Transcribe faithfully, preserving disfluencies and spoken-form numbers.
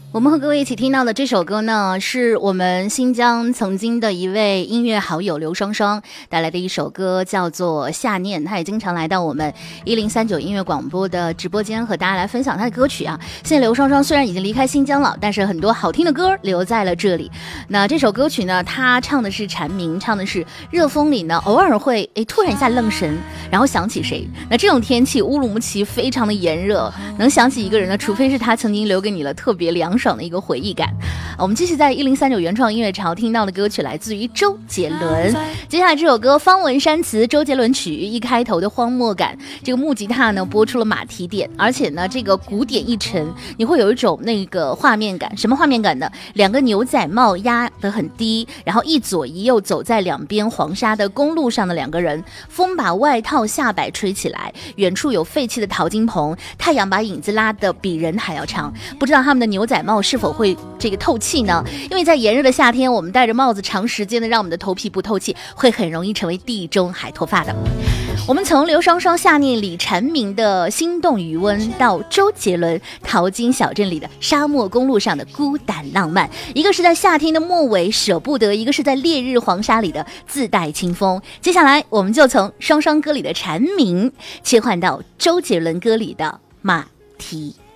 我们和各位一起听到的这首歌呢，是我们新疆曾经的一位音乐好友刘双双带来的一首歌，叫做《夏念》。他也经常来到我们一零三九音乐广播的直播间和大家来分享他的歌曲啊。现在刘双双虽然已经离开新疆了，但是很多好听的歌留在了这里。那这首歌曲呢，他唱的是蝉鸣，唱的是热风里呢偶尔会诶突然一下愣神，然后想起谁。那这种天气乌鲁木齐非常的炎热，能想起一个人呢，除非是他曾经留给你了特别凉爽的一个回忆感。我们继续在一零三九原创音乐潮听到的歌曲来自于周杰伦。接下来这首歌方文山词，周杰伦曲，一开头的荒漠感，这个木吉他呢拨出了马蹄点，而且呢这个鼓点一沉，你会有一种那个画面感。什么画面感呢？两个牛仔帽压得很低，然后一左一右走在两边黄沙的公路上的两个人，风把外套下摆吹起来，远处有废弃的淘金棚，太阳把影子拉得比人还要长。不知道他们的牛仔帽是否会这个透气呢？因为在炎热的夏天，我们戴着帽子长时间的让我们的头皮不透气，会很容易成为地中海脱发的。我们从刘双双夏念里蝉鸣的心动余温，到周杰伦淘金小镇里的沙漠公路上的孤单浪漫，一个是在夏天的末尾舍不得，一个是在烈日黄沙里的自带清风。接下来我们就从双双歌里的蝉鸣切换到周杰伦歌里的马蹄。